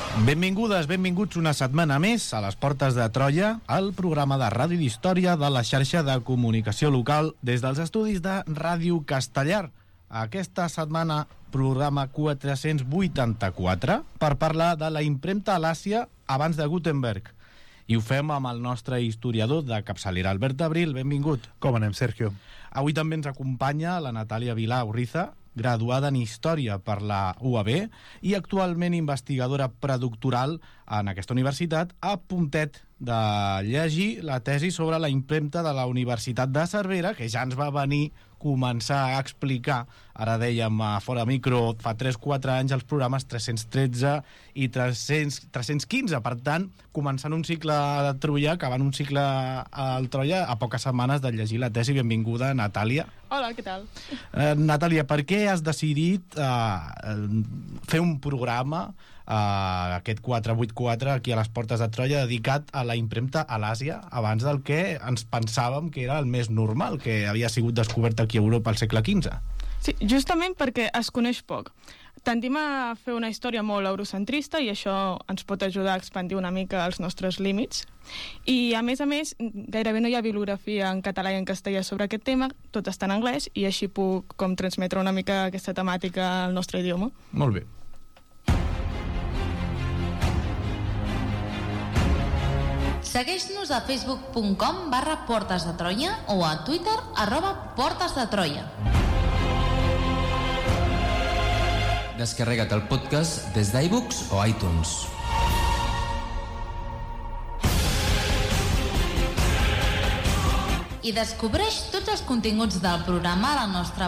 Benvingudes, benvinguts una setmana més a les Portes de Troia, el programa de ràdio i d'història de la xarxa de comunicació local des dels estudis de Ràdio Castellar. Aquesta setmana, programa 484, per parlar de la impremta a l'Àsia abans de Gutenberg. I ho fem amb el nostre historiador de capçalera, Albert Abril. Benvingut. Com anem, Sergio? Avui també ens acompanya la Natàlia Vilà Urriza, graduada en Història per la UAB i actualment investigadora predoctoral en aquesta universitat, a puntet de llegir la tesi sobre la impremta de la Universitat de Cervera, que ja ens va venir començar a explicar, ara dèiem a fora micro, fa 3-4 anys els programes 313 i 315, per tant, començant un cicle de Troia, acabant un cicle al Troia, a poques setmanes de llegir la tesi. Benvinguda, Natàlia. Hola, què tal? Natàlia, per què has decidit fer un programa, aquest 484, aquí a les Portes de Troia, dedicat a la impremta a l'Àsia, abans del que ens pensàvem que era el més normal, que havia sigut descobert aquí a Europa al segle XV? Sí, justament perquè es coneix poc. Tendim a fer una història molt eurocentrista i això ens pot ajudar a expandir una mica els nostres límits. I, a més, gairebé no hi ha bibliografia en català i en castellà sobre aquest tema, tot està en anglès, i així puc transmetre una mica aquesta temàtica al nostre idioma. Molt bé. Segueix-nos a facebook.com/Portes de Troia o a Twitter @Portes de Troia. Descarrega't el podcast des d'iBooks o iTunes. I descobreix tots els continguts del programa a la nostra